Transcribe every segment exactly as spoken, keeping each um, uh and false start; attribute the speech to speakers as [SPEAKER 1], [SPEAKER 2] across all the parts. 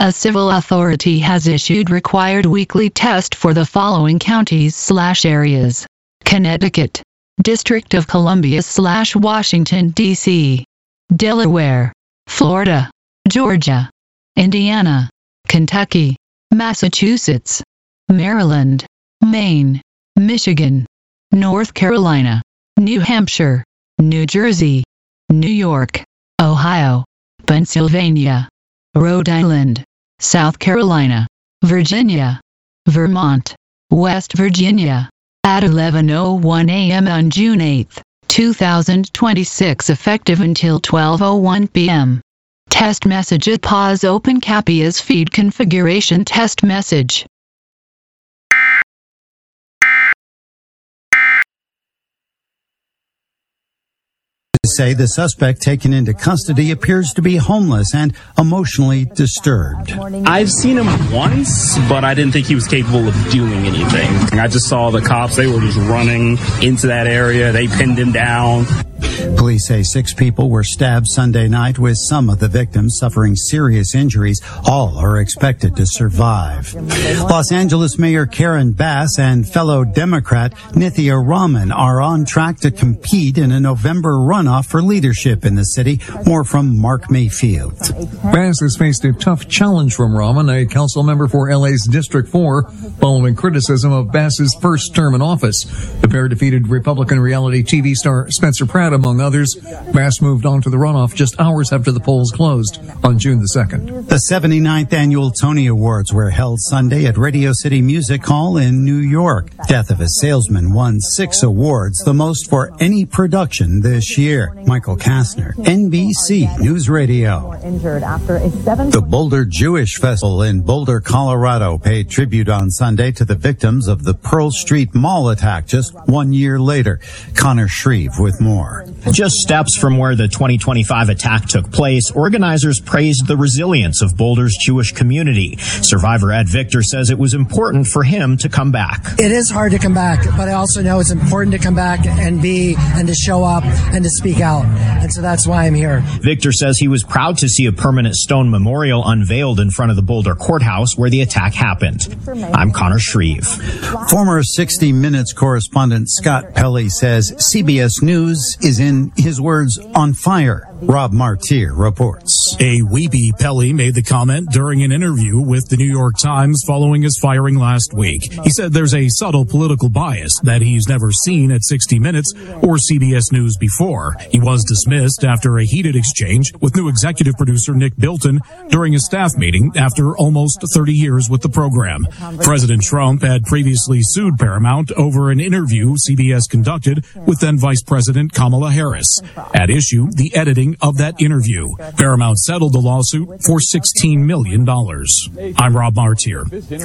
[SPEAKER 1] A civil authority has issued required weekly test for the following counties slash areas: Connecticut, District of Columbia slash Washington, D C, Delaware, Florida, Georgia, Indiana, Kentucky, Massachusetts, Maryland, Maine, Michigan, North Carolina, New Hampshire, New Jersey, New York, Ohio, Pennsylvania, Rhode Island, South Carolina, Virginia, Vermont, West Virginia, at eleven oh one a.m. on June eighth, two thousand twenty-six, effective until twelve oh one p.m. Test message at pause open Capia's feed configuration test message.
[SPEAKER 2] Say the suspect taken into custody appears to be homeless and emotionally disturbed.
[SPEAKER 3] I've seen him once, but I didn't think he was capable of doing anything. I just saw the cops. They were just running into that area. They pinned him down.
[SPEAKER 2] Police say six people were stabbed Sunday night, with some of the victims suffering serious injuries. All are expected to survive. Los Angeles Mayor Karen Bass and fellow Democrat Nithya Raman are on track to compete in a November runoff for leadership in the city. More from Mark Mayfield.
[SPEAKER 4] Bass has faced a tough challenge from Raman, a council member for L A's District four, following criticism of Bass's first term in office. The pair defeated Republican reality T V star Spencer Pratt, among others. Bass moved on to the runoff just hours after the polls closed on June the second.
[SPEAKER 2] The seventy-ninth annual Tony Awards were held Sunday at Radio City Music Hall in New York. Death of a Salesman won six awards, the most for any production this year. Michael Kastner, N B C News Radio. The Boulder Jewish Festival in Boulder, Colorado paid tribute on Sunday to the victims of the Pearl Street Mall attack just one year later. Connor Shreve with more.
[SPEAKER 5] Just steps from where the twenty twenty-five attack took place, organizers praised the resilience of Boulder's Jewish community. Survivor Ed Victor says it was important for him to come back.
[SPEAKER 6] It is hard to come back, but I also know it's important to come back and be, and to show up and to speak out. And so that's why I'm here.
[SPEAKER 5] Victor says he was proud to see a permanent stone memorial unveiled in front of the Boulder courthouse where the attack happened. I'm Connor Shreve.
[SPEAKER 2] Former sixty minutes correspondent Scott Pelley says C B S News is, in his words, on fire. Rob Martier reports.
[SPEAKER 7] A weepy Pelley made the comment during an interview with the New York Times following his firing last week. He said there's a subtle political bias that he's never seen at sixty minutes or C B S News before. He was dismissed after a heated exchange with new executive producer Nick Bilton during a staff meeting after almost thirty years with the program. President Trump had previously sued Paramount over an interview C B S conducted with then Vice President Kamala Harris. At issue, the editing of that interview. Paramount settled the lawsuit for sixteen million dollars. I'm Rob Martier.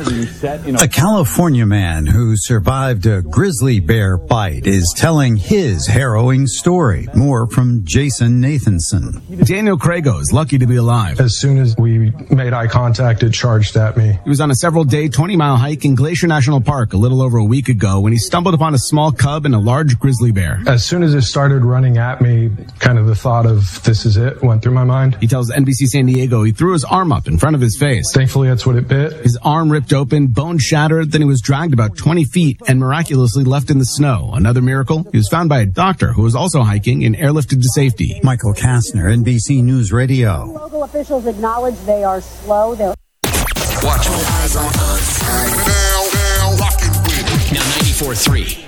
[SPEAKER 2] A California man who survived a grizzly bear bite is telling his harrowing story. More from Jason Nathanson.
[SPEAKER 8] Daniel Crago is lucky to be alive.
[SPEAKER 9] As soon as we made eye contact, it charged at me.
[SPEAKER 8] He was on a several-day twenty-mile hike in Glacier National Park a little over a week ago when he stumbled upon a small cub and a large grizzly bear.
[SPEAKER 9] As soon as it started running at me, kind of the thought of this is it went through my mind.
[SPEAKER 8] He tells N B C San Diego he threw his arm up in front of his face.
[SPEAKER 9] Thankfully, that's what it bit.
[SPEAKER 8] His arm ripped open, bone shattered, then he was dragged about twenty feet and miraculously left in the snow. Another miracle, he was found by a doctor who was also hiking and airlifted to safety.
[SPEAKER 2] Michael Kastner, N B C News Radio.
[SPEAKER 10] Local officials acknowledge they are slow. They're
[SPEAKER 11] Watch. Now ninety-four point three.